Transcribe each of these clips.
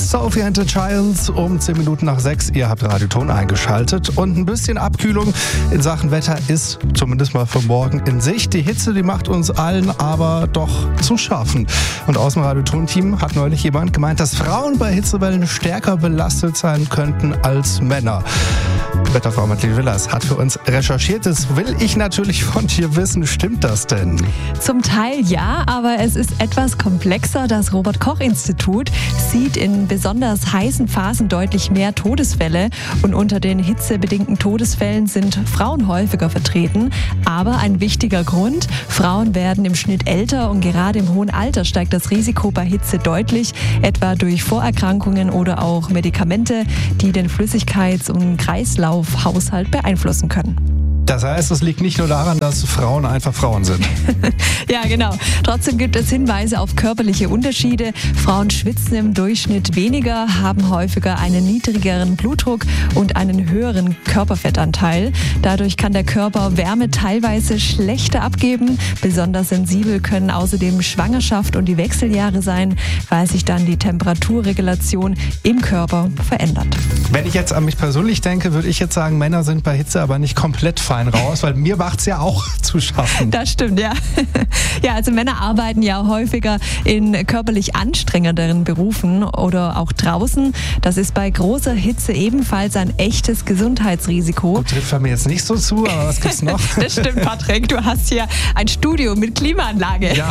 Sophie and the Giants um 10 Minuten nach 6. Ihr habt Radioton eingeschaltet und ein bisschen Abkühlung in Sachen Wetter ist zumindest mal für morgen in Sicht. Die Hitze, die macht uns allen aber doch zu schaffen. Und aus dem Radioton-Team hat neulich jemand gemeint, dass Frauen bei Hitzewellen stärker belastet sein könnten als Männer. Wetterfrau Madeleine Willers hat für uns recherchiert. Das will ich natürlich von dir wissen. Stimmt das denn? Zum Teil ja, aber es ist etwas komplexer. Das Robert-Koch-Institut sieht in besonders heißen Phasen deutlich mehr Todesfälle. Und unter den hitzebedingten Todesfällen sind Frauen häufiger vertreten. Aber ein wichtiger Grund, Frauen werden im Schnitt älter und gerade im hohen Alter steigt das Risiko bei Hitze deutlich, etwa durch Vorerkrankungen oder auch Medikamente, die den Flüssigkeits- und Kreislaufhaushalt beeinflussen können. Das heißt, es liegt nicht nur daran, dass Frauen einfach Frauen sind. Ja, genau. Trotzdem gibt es Hinweise auf körperliche Unterschiede. Frauen schwitzen im Durchschnitt weniger, haben häufiger einen niedrigeren Blutdruck und einen höheren Körperfettanteil. Dadurch kann der Körper Wärme teilweise schlechter abgeben. Besonders sensibel können außerdem Schwangerschaft und die Wechseljahre sein, weil sich dann die Temperaturregulation im Körper verändert. Wenn ich jetzt an mich persönlich denke, würde ich jetzt sagen, Männer sind bei Hitze aber nicht komplett fein raus, weil mir macht es ja auch zu schaffen. Das stimmt, ja. Ja, also Männer arbeiten ja häufiger in körperlich anstrengenderen Berufen oder auch draußen. Das ist bei großer Hitze ebenfalls ein echtes Gesundheitsrisiko. Gut, trifft bei mir jetzt nicht so zu, aber was gibt's noch? Das stimmt, Patrick. Du hast hier ein Studio mit Klimaanlage. Ja.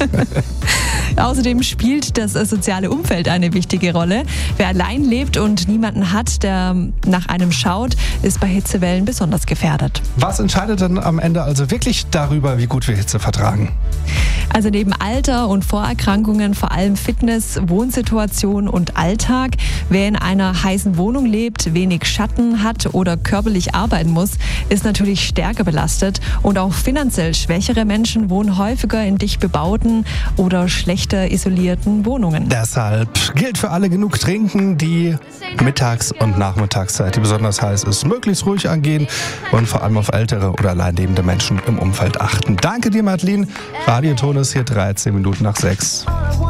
Außerdem spielt das soziale Umfeld eine wichtige Rolle. Wer allein lebt und niemanden hat, der nach einem schaut, ist bei Hitzewellen besonders gefährdet. Was entscheidet dann am Ende also wirklich darüber, wie gut wir Hitze vertragen? Also neben Alter und Vorerkrankungen vor allem Fitness, Wohnsituation und Alltag. Wer in einer heißen Wohnung lebt, wenig Schatten hat oder körperlich arbeiten muss, ist natürlich stärker belastet. Und auch finanziell schwächere Menschen wohnen häufiger in dicht bebauten oder schlechter isolierten Wohnungen. Deshalb gilt für alle genug trinken, die Mittags- und Nachmittagszeit, die besonders heiß ist, möglichst ruhig angehen und vor allem auf ältere oder allein lebende Menschen im Umfeld achten. Danke dir, Madeleine. Radioton ist hier 13 Minuten nach 6.